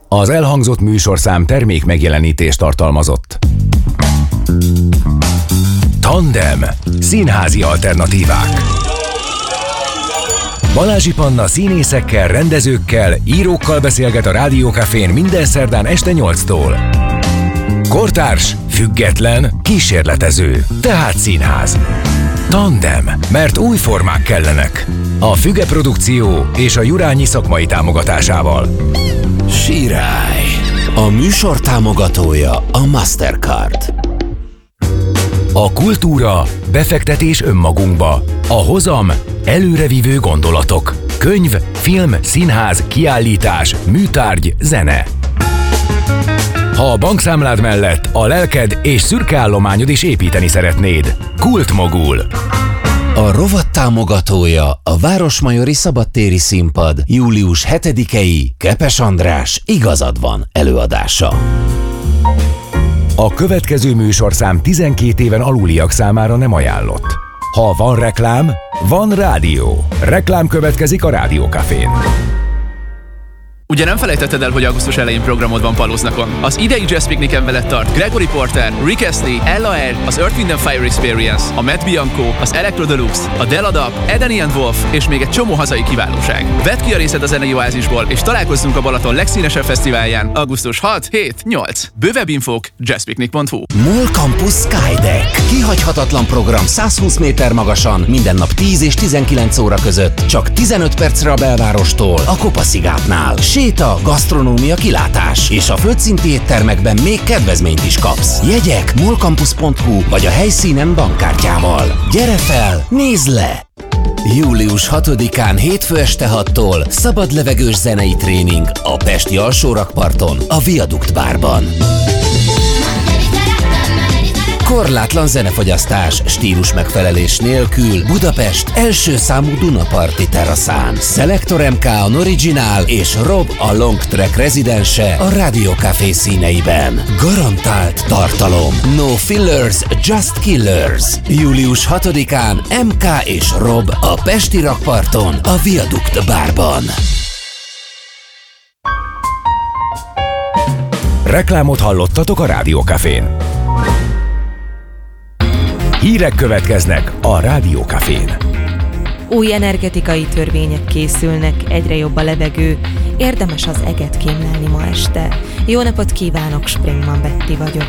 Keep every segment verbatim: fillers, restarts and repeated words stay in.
Az elhangzott műsorszám termék megjelenítést tartalmazott. Tandem. Színházi alternatívák. Balázsi Panna színészekkel, rendezőkkel, írókkal beszélget a Rádió Cafén minden szerdán este nyolctól. Kortárs, független, kísérletező, tehát színház. Tandem, mert új formák kellenek. A Füge Produkció és a Jurányi szakmai támogatásával. Sirály. A műsor támogatója a Mastercard. A kultúra, befektetés önmagunkba. A hozam, előrevívő gondolatok. Könyv, film, színház, kiállítás, műtárgy, zene. Ha a bankszámlád mellett a lelked és szürke állományod is építeni szeretnéd. Kultmogul. A rovat támogatója a Városmajori Szabadtéri Színpad július hetedikei Kepes András Igazad van előadása. A következő műsorszám tizenkét éven aluliak számára nem ajánlott. Ha van reklám, van rádió. Reklám következik a Rádió Cafén. Ugye nem felejtetted el, hogy augusztus elején programod van Palóznakon? Az idei Jazz Picnicen veled tart Gregory Porter, Rick Astley, Ella Eyre, az Earth, Wind and Fire Experience, a Matt Bianco, az Electro Deluxe, a Deladap, Edeni and Wolf és még egy csomó hazai kiválóság. Vedd ki a részed a zenei oázisból, és találkozzunk a Balaton legszínesebb fesztiválján augusztus hat, hét, nyolc. Bővebb infók jazzpicnic pont hu. MOL Campus Skydeck. Kihagyhatatlan program százhúsz méter magasan, minden nap tíz és tizenkilenc óra között, csak tizenöt percre a belvárostól, a Kopaszigátnál. Séta, gasztronómia, kilátás, és a földszinti éttermekben még kedvezményt is kapsz. Jegyek molcampus pont hu vagy a helyszínen bankkártyával. Gyere fel, nézd le! július hatodikán hétfő este hattól szabad levegős zenei tréning a pesti alsórakparton, a Viadukt bárban. Korlátlan zenefogyasztás, stílus megfelelés nélkül Budapest első számú Dunaparti teraszán. Selector em ká a Original és Rob a Long Track rezidense a Rádió Café színeiben. Garantált tartalom. No fillers, just killers. július hatodikán em ká és Rob a pesti rakparton, a Viadukt bárban. Reklámot hallottatok a Rádió Cafén. Hírek következnek a Rádió Cafén. Új energetikai törvények készülnek, egyre jobb a levegő, érdemes az eget kémlelni ma este. Jó napot kívánok, Springman Betty vagyok.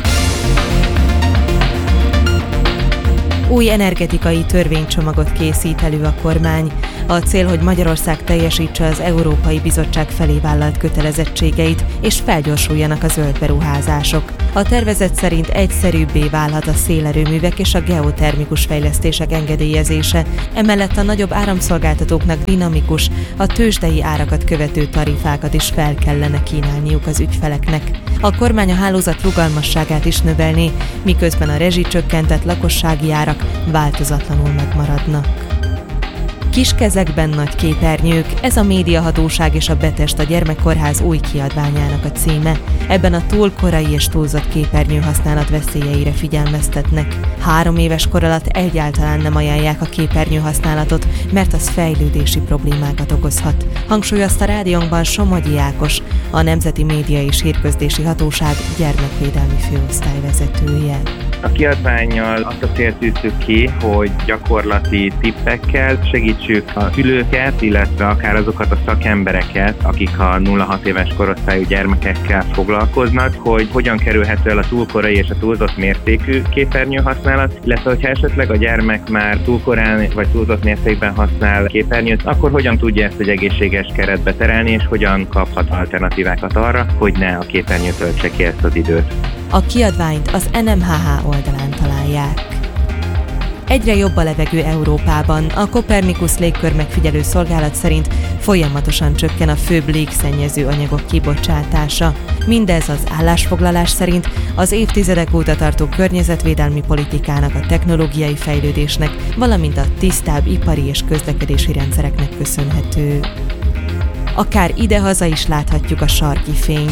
Új energetikai törvénycsomagot készít elő a kormány. A cél, hogy Magyarország teljesítse az Európai Bizottság felé vállalt kötelezettségeit, és felgyorsuljanak a zöld beruházások. A tervezet szerint egyszerűbbé válhat a szélerőművek és a geotermikus fejlesztések engedélyezése, emellett a nagyobb áramszolgáltatóknak dinamikus, a tőzsdei árakat követő tarifákat is fel kellene kínálniuk az ügyfeleknek. A kormány a hálózat rugalmasságát is növelné, miközben a rezsicsökkentett lakossági árak változatlanul megmaradnak. Kis kezekben nagy képernyők, ez a Médiahatóság és a Betest a Gyermekkórház új kiadványának a címe. Ebben a túl korai és túlzott képernyő használat veszélyeire figyelmeztetnek. Három éves kor alatt egyáltalán nem ajánlják a képernyő használatot, mert az fejlődési problémákat okozhat. Hangsúlyozta rádiónkban Somogyi Ákos, a Nemzeti Média és Hírközlési Hatóság gyermekvédelmi főosztályvezetője. A kiadvánnyal azt a célt tűztük ki, hogy gyakorlati tippekkel segítsük a szülőket, illetve akár azokat a szakembereket, akik a nulla hat éves korosztályú gyermekekkel foglalkoznak, hogy hogyan kerülhető el a túlkorai és a túlzott mértékű képernyőhasználat, illetve hogyha esetleg a gyermek már túlkorán vagy túlzott mértékben használ képernyőt, akkor hogyan tudja ezt egy egészséges keretbe terelni, és hogyan kaphat alternatívákat arra, hogy ne a képernyőt töltse ki ezt az időt. A kiadványt az en em há há oldalán találják. Egyre jobb a levegő Európában. A Copernicus légkör megfigyelő szolgálat szerint folyamatosan csökken a főbb légszennyező anyagok kibocsátása. Mindez az állásfoglalás szerint az évtizedek óta tartó környezetvédelmi politikának, a technológiai fejlődésnek, valamint a tisztább ipari és közlekedési rendszereknek köszönhető. Akár idehaza is láthatjuk a sarki fényt.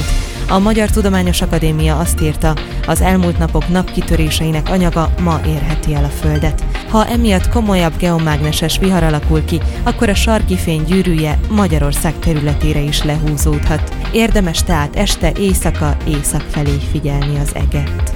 A Magyar Tudományos Akadémia azt írta, az elmúlt napok napkitöréseinek anyaga ma érheti el a Földet. Ha emiatt komolyabb geomágneses vihar alakul ki, akkor a sarki fény gyűrűje Magyarország területére is lehúzódhat. Érdemes tehát este éjszaka észak felé figyelni az eget.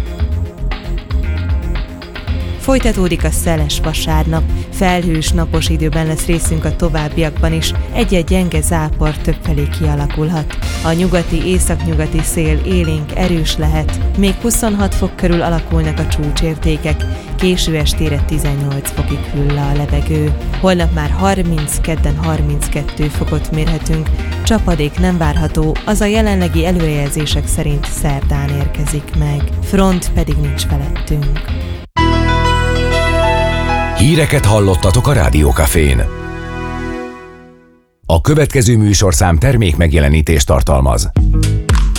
Folytatódik a szeles vasárnap, felhős, napos időben lesz részünk a továbbiakban is, egy-egy gyenge zápor többfelé kialakulhat. A nyugati, északnyugati szél élénk, erős lehet, még huszonhat fok körül alakulnak a csúcsértékek, késő estére tizennyolc fokig hűl a levegő. Holnap már harminc, kedden harminckettő fokot mérhetünk, csapadék nem várható, az a jelenlegi előrejelzések szerint szerdán érkezik meg, front pedig nincs felettünk. Híreket hallottatok a Rádió Cafén. A következő műsorszám termék megjelenítést tartalmaz.